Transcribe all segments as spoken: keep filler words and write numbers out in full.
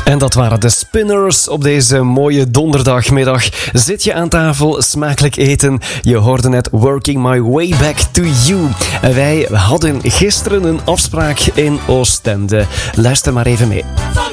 En dat waren de Spinners op deze mooie donderdagmiddag. Zit je aan tafel, smakelijk eten. Je hoorde net Working My Way Back to You. En wij hadden gisteren een afspraak in Oostende. Luister maar even mee.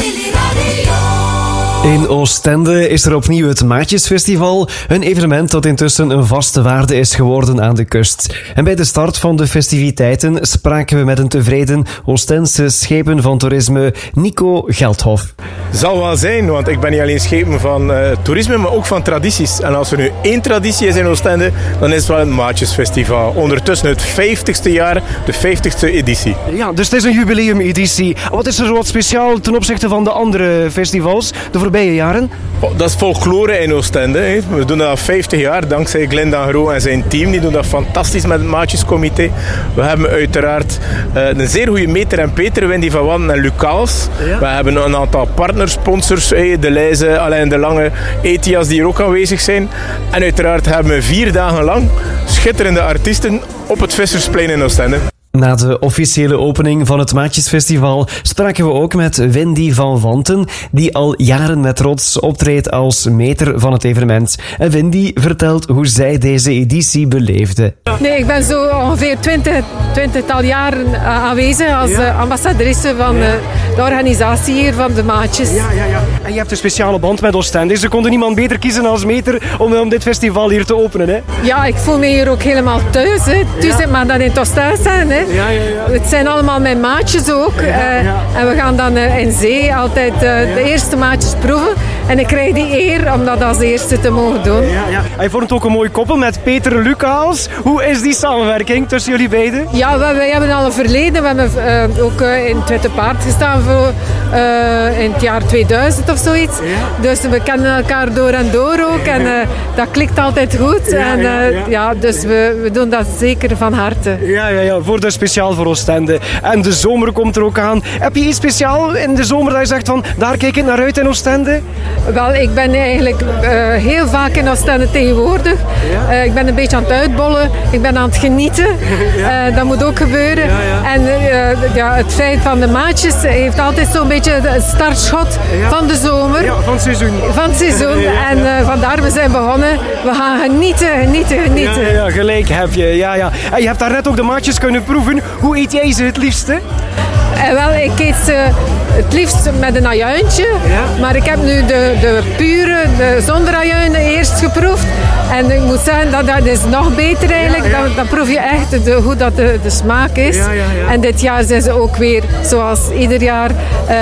In Oostende is er opnieuw het Maatjesfestival, een evenement dat intussen een vaste waarde is geworden aan de kust. En bij de start van de festiviteiten spraken we met een tevreden Oostense schepen van toerisme, Nico Geldhof. Zal wel zijn, want ik ben niet alleen schepen van uh, toerisme, maar ook van tradities. En als er nu één traditie is in Oostende, dan is het wel het Maatjesfestival. Ondertussen het vijftigste jaar, de vijftigste editie. Ja, dus het is een jubileumeditie. Wat is er zo wat speciaal ten opzichte van de andere festivals de voorbije jaren? Oh, dat is folklore in Oostende. Hè. We doen dat al vijftig jaar, dankzij Glenn Gro en zijn team. Die doen dat fantastisch met het Maatjescomité. We hebben uiteraard uh, een zeer goede meter en Peter, Wendy van Wanten en Lucaals. Ja. We hebben een aantal partnersponsors, hey, De Leize, Alain de Lange, Etias, die hier ook aanwezig zijn. En uiteraard hebben we vier dagen lang schitterende artiesten op het Vissersplein in Oostende. Na de officiële opening van het Maatjesfestival spraken we ook met Wendy van Wanten, die al jaren met trots optreedt als meter van het evenement. En Wendy vertelt hoe zij deze editie beleefde. Nee, ik ben zo ongeveer twintig, twintigtal jaren aanwezig als ja. ambassadrice van ja. de organisatie hier van de Maatjes. Ja, ja, ja. En je hebt een speciale band met Oostende. Ze konden niemand beter kiezen als meter om, om dit festival hier te openen. Hè? Ja, ik voel me hier ook helemaal thuis. Hè. Thuis ja. maar dat in het thuis zijn. Hè. Ja, ja, ja. Het zijn allemaal mijn maatjes ook. Ja, ja. Uh, en we gaan dan uh, in zee altijd uh, ja. de eerste maatjes proeven. En ik krijg die eer om dat als eerste te mogen doen. Ja, ja. Hij vormt ook een mooi koppel met Peter Lucaals. Hoe is die samenwerking tussen jullie beiden? Ja, wij, wij hebben al een verleden. We hebben uh, ook uh, in het Witte Paard gestaan voor, uh, in het jaar tweeduizend of zoiets. Ja. Dus we kennen elkaar door en door ook. En uh, dat klikt altijd goed. Ja, en, uh, ja, ja. Ja, dus we, we doen dat zeker van harte. Ja, ja, ja. Voor de speciaal voor Oostende. En de zomer komt er ook aan. Heb je iets speciaal in de zomer dat je zegt van daar kijk ik naar uit in Oostende? Wel, ik ben eigenlijk uh, heel vaak in Oostende tegenwoordig. Ja? Uh, ik ben een beetje aan het uitbollen. Ik ben aan het genieten. Ja? Uh, dat moet ook gebeuren. Ja, ja. En uh, ja, het feit van de Maatjes heeft altijd zo'n beetje het startschot ja. van de zomer. Ja, van het seizoen. Van het seizoen. Ja, ja. En uh, vandaar we zijn begonnen. We gaan genieten, genieten, genieten. Ja, ja, gelijk heb je. Ja, ja. En je hebt daarnet ook de Maatjes kunnen proeven. Hoe eet jij ze het liefste? Uh, wel, ik eet ze het liefst met een ajuintje. Ja? Maar ik heb nu de, de pure, de zonder ajuin eerst geproefd. En ik moet zeggen, dat, dat is nog beter eigenlijk. Ja, ja. Dan, dan proef je echt de, hoe dat de, de smaak is. Ja, ja, ja. En dit jaar zijn ze ook weer, zoals ieder jaar, uh,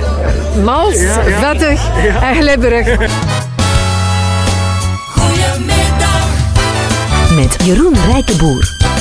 mals, ja, ja. vettig ja. en glibberig. Goedemiddag. Met Jeroen Rijkenboer.